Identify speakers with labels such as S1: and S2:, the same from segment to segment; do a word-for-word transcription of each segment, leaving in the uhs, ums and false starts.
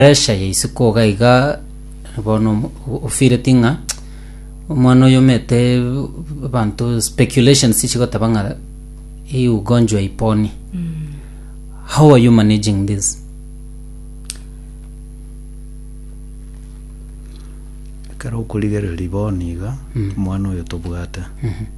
S1: Resha yisiko gaiga bono ufire tinga umwana yomete bantu speculation sichiko tabanga hii ugonjwa iponi. Mm. How are you managing this?
S2: Karo kuligere liboniga mm. mwana oyo tobwata. Mhm. Mm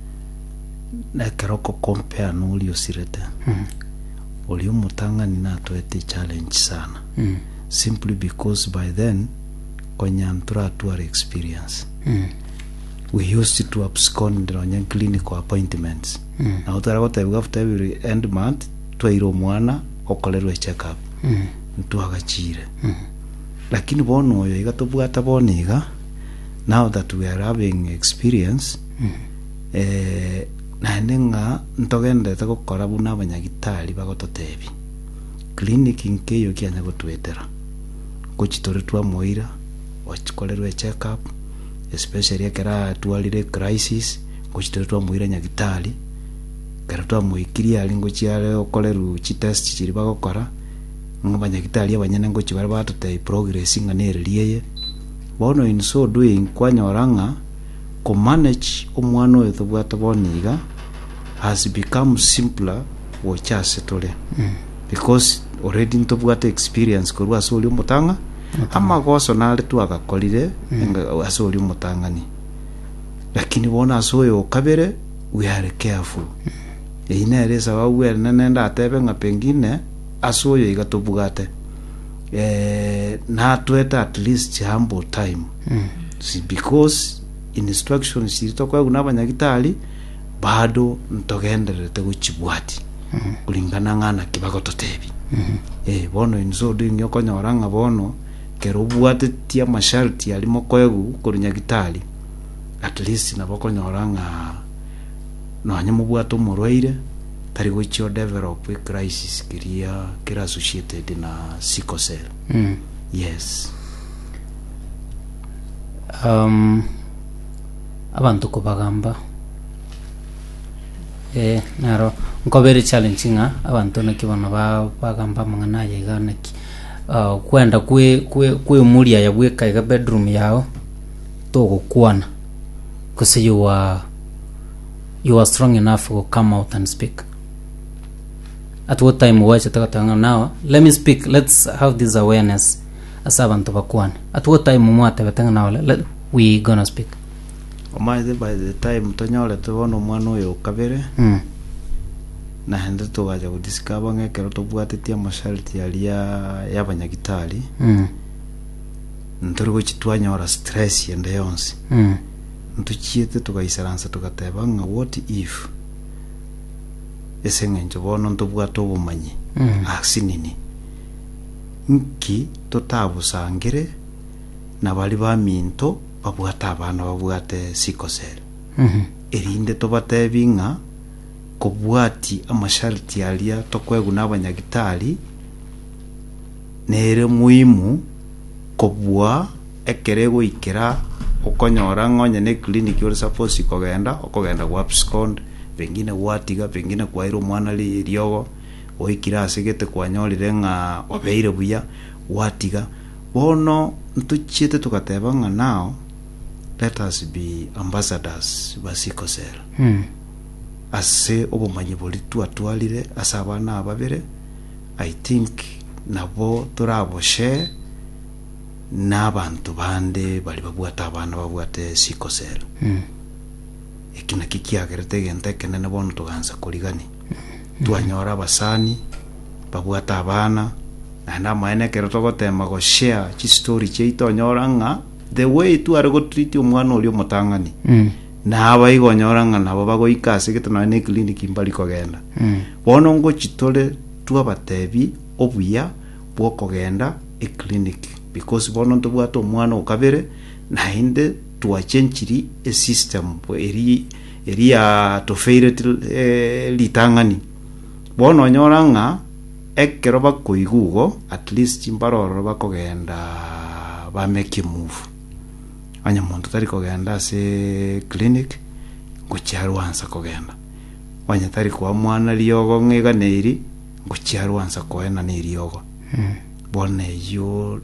S2: na karo ko compare n'uli osirete. Mhm. Mm Oli umutanga ni natwete challenge sana. Mhm. Simply because by then konyantura to our experience. Mm. We used to abscond on clinical appointments. Mm. Na utara ko tabiga after every end month twairo mwana okolerwe check up. Mm. Ntuagachire. Mm. Lakini bono oyo igatobwata boniga, now that we are having experience, mm. eh na nenga ntogende takokora buna abanyagitari bagototebi clinic inkeyo kyanya gotwetera kuchitore twa moira wachikolerwe check up, especially akara twalire crisis kuchitore twa moira nyagitari kara twa moikiri ali ngochiare okoleru chi test chiri bagokora ngabanyagitari abanyene ngochi bari batote progressing anereliye bono in so doing kwanyoranga ko manage omwana oyo tobwata boniga has become simpler wocha setole. Mm. Because already ntobwata experience korwa soli umutanga ama goso nale tu agakolire mm. asoli umutangani lakini bona asoyo kabere we are careful. Mm. Ine sawa we nenda atebe nga pengine asoyo igatobugate eh na tweta at least humble time. Mm. See, because instructions zitokwa kunabanyagitali bado ntogenderete guchibwati. Mm -hmm. Kulingana ngana kibagototebi. Mm -hmm. Eh bono inzo doing yokonyoranga bono kerobwate tia masharti alimo kwegu kurunyagitali at least nabokonyoranga no anyamubwato murwaire tari gochio develop a crisis kiria kira associated na sickle cell. Mm. Yes.
S1: Um abantu kubagamba eh naro nko very challenging ah abantu nakibona ba bagamba mangana yega naki uh kwenda kwe kwe kwe mulia ya bweka ga bedroom yao to gukwana kuse you are you are strong enough to come out and speak. At what time watch atakatanga now let me speak, let's have this awareness as abantu bakwana. At what time mwata batanga now let, we gonna speak.
S2: Omaide by the time tonyole tobono mwana oyo kabere. Mm. Na hende togaja kudiscover ngekero tobwatetia masharti ali ya yabanyagitali. Mm. Nturgo chitwanyora stress yende yonse. Mm. Ntuchiete tugaisaransa tugateba nga what if esengenjo bono ntobwato obumanyi. Mm. Asinini nki totabusangire na bali ba minto babwata abana babwate sickle cell. Mhm. Erinde tobatebinga kobwati amasharti alia tokwegu nabanyagitali nere muhimu kobwa ekerego ikera okonyora ngonya ne clinic yori suppose kogenda okogenda kwa abscond pengine watiga pengine kwa iro mwana li ryogo oikira asigete kwanyorire nga obeire buya watiga bono ntuchite tukatebanga now let us be ambassadors ba sickle cell. Hmm. Ase obumanyi boli twatwalire asabana ababere I think nabo turabo share n'abantu bande bali babwata abana babwate sickle cell. Hmm. Ekina kikiagerete gente kenene bono tuganza kuligani. Hmm. Twanyora abasani babwata abana na maene kero togotema go share chi story cheito nyoranga the way tu are go treat omwana oli omutangani. Mm. Na aba igonyoranga nabo bagoikase getona ne clinic imbali kogenda. Mm. Bono ngo chitole tu abatebi obuya bwo kogenda e clinic because bono ntobwato omwana okabere na inde tu achenchiri a system eri eri ya to fail eh, litangani. Bono nyoranga ekero bakoigugo at least imbaroro bakogenda ba make a move. Anya muntu tari kogenda se clinic ngucharwansa kogenda. Wanya tari kwa mwana liyogo ngega neiri ngucharwansa koena ne liyogo. Mm. bona yo